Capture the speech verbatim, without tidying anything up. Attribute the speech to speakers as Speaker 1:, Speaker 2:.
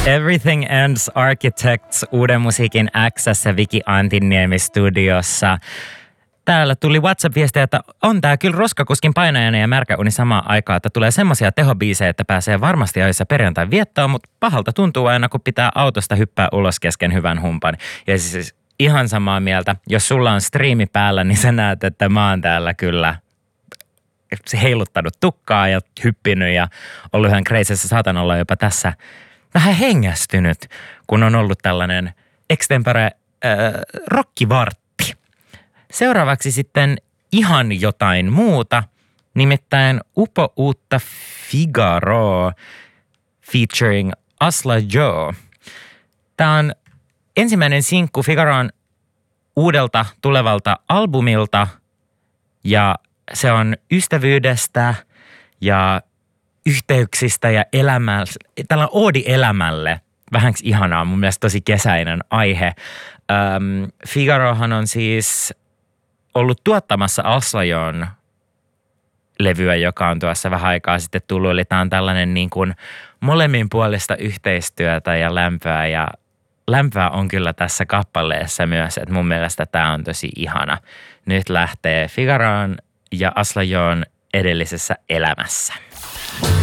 Speaker 1: Everything Ends Architects uuden musiikin X:ssä Viki Antiniemi studiossa. Täällä tuli WhatsApp-viestiä, että on tää kyllä roskakuskin painajainen ja märkäuni samaan aikaan, että tulee semmoisia tehobiisejä, että pääsee varmasti ajoissa perjantai viettoon, mutta pahalta tuntuu aina, kun pitää autosta hyppää ulos kesken hyvän humpan. Ja siis ihan samaa mieltä, jos sulla on striimi päällä, niin sä näet, että mä oon täällä kyllä heiluttanut tukkaa ja hyppinyt ja ollut ihan kreisessä. Saatan olla jopa tässä vähän hengästynyt, kun on ollut tällainen extempore äh, rockivartti. Seuraavaksi sitten ihan jotain muuta, nimittäin upo uutta Figaro featuring Asla Joe. Tämä on ensimmäinen sinkku Figaron uudelta tulevalta albumilta ja se on ystävyydestä ja yhteyksistä ja elämällä, tällainen oodi elämälle. Vähänks ihanaa, mun mielestä tosi kesäinen aihe. Öm, Figarohan on siis ollut tuottamassa Aslajon levyä, joka on tuossa vähän aikaa sitten tullut. Eli tämä on tällainen niin kuin molemmin puolesta yhteistyötä ja lämpöä. Ja lämpöä on kyllä tässä kappaleessa myös, että mun mielestä tämä on tosi ihana. Nyt lähtee Figaron ja Aslajon edellisessä elämässä.